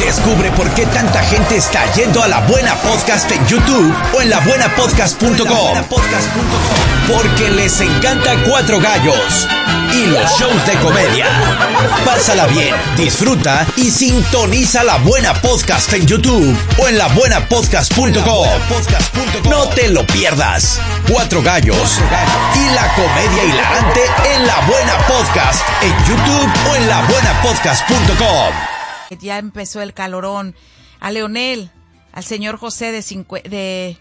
Descubre por qué tanta gente está yendo a La Buena Podcast en YouTube o en labuenapodcast.com. Porque les encanta Cuatro Gallos y los shows de comedia. Pásala bien, disfruta y sintoniza La Buena Podcast en YouTube o en labuenapodcast.com. No te lo pierdas. Cuatro Gallos y la comedia hilarante en La Buena Podcast en YouTube o en labuenapodcast.com. Ya empezó el calorón. A Leonel, al señor José de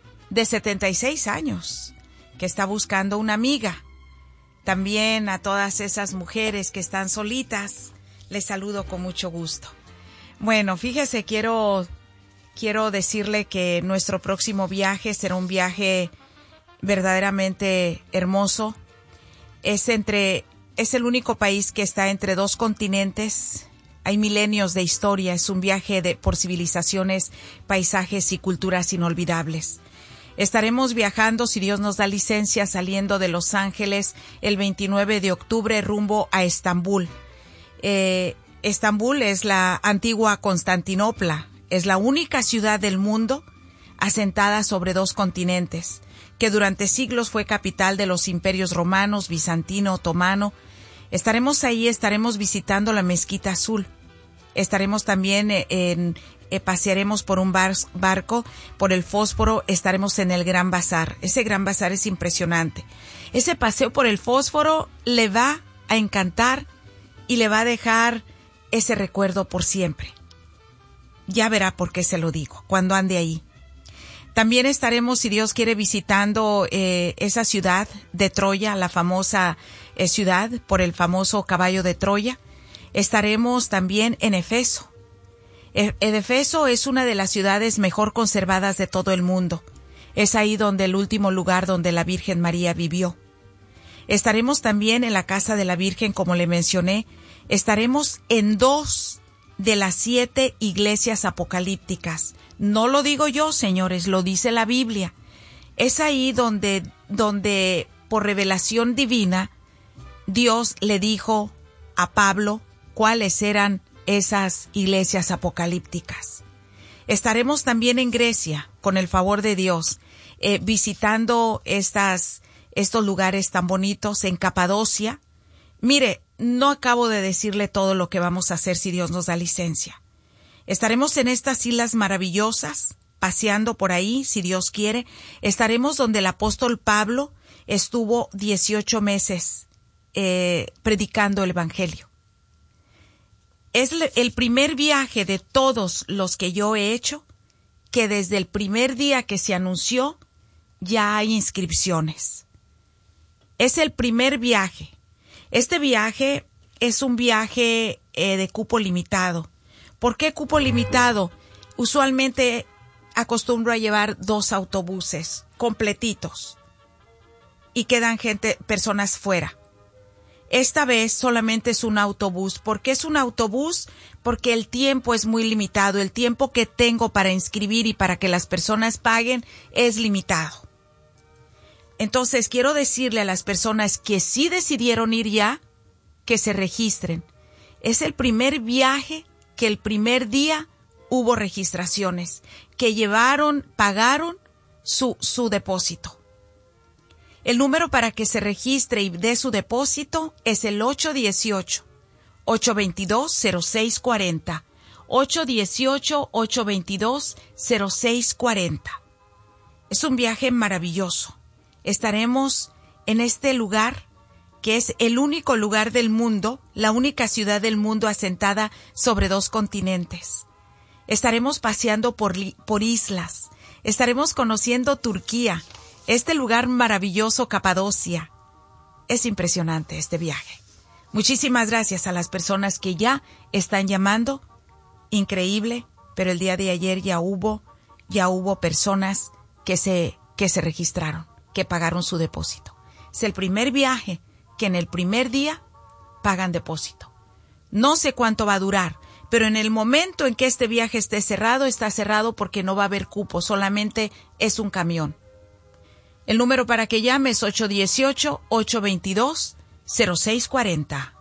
76 años, que está buscando una amiga. También a todas esas mujeres que están solitas, les saludo con mucho gusto. Bueno, fíjese, quiero decirle que nuestro próximo viaje será un viaje verdaderamente hermoso. Es el único país que está entre dos continentes. Hay milenios de historia. Es un viaje por civilizaciones, paisajes y culturas inolvidables. Estaremos viajando, si Dios nos da licencia, saliendo de Los Ángeles el 29 de octubre rumbo a Estambul. Estambul es la antigua Constantinopla. Es la única ciudad del mundo asentada sobre dos continentes, que durante siglos fue capital de los imperios romanos, bizantino, otomano. Estaremos ahí, estaremos visitando la Mezquita Azul. Estaremos también pasearemos por un barco, por el Fósforo, estaremos en el Gran Bazar. Ese Gran Bazar es impresionante. Ese paseo por el Fósforo le va a encantar y le va a dejar ese recuerdo por siempre. Ya verá por qué se lo digo, cuando ande ahí. También estaremos, si Dios quiere, visitando esa ciudad de Troya, la famosa ciudad por el famoso caballo de Troya. Estaremos también en Éfeso. Éfeso es una de las ciudades mejor conservadas de todo el mundo. Es ahí donde el último lugar donde la Virgen María vivió. Estaremos también en la casa de la Virgen, como le mencioné. Estaremos en 2 de las 7 iglesias apocalípticas. No lo digo yo, señores, lo dice la Biblia. Es ahí donde por revelación divina Dios le dijo a Pablo cuáles eran esas iglesias apocalípticas. Estaremos también en Grecia, con el favor de Dios, visitando estos lugares tan bonitos, en Capadocia. Mire, no acabo de decirle todo lo que vamos a hacer si Dios nos da licencia. Estaremos en estas islas maravillosas, paseando por ahí, si Dios quiere. Estaremos donde el apóstol Pablo estuvo 18 meses predicando el Evangelio. Es el primer viaje de todos los que yo he hecho, que desde el primer día que se anunció ya hay inscripciones. Es el primer viaje. Este viaje es un viaje de cupo limitado. ¿Por qué cupo limitado? Usualmente acostumbro a llevar 2 autobuses completitos y quedan personas fuera. Esta vez solamente es un autobús. ¿Por qué es un autobús? Porque el tiempo es muy limitado. El tiempo que tengo para inscribir y para que las personas paguen es limitado. Entonces quiero decirle a las personas que sí decidieron ir ya, que se registren. Es el primer viaje que el primer día hubo registraciones, que pagaron su depósito. El número para que se registre y dé su depósito es el 818-822-0640. 818-822-0640. Es un viaje maravilloso. Estaremos en este lugar, que es el único lugar del mundo, la única ciudad del mundo asentada sobre 2 continentes. Estaremos paseando por islas. Estaremos conociendo Turquía, este lugar maravilloso, Capadocia. Es impresionante este viaje. Muchísimas gracias a las personas que ya están llamando. Increíble, pero el día de ayer ya hubo personas que se registraron, que pagaron su depósito. Es el primer viaje que en el primer día pagan depósito. No sé cuánto va a durar, pero en el momento en que este viaje esté cerrado, está cerrado porque no va a haber cupo, solamente es un camión. El número para que llame es 818-822-0640.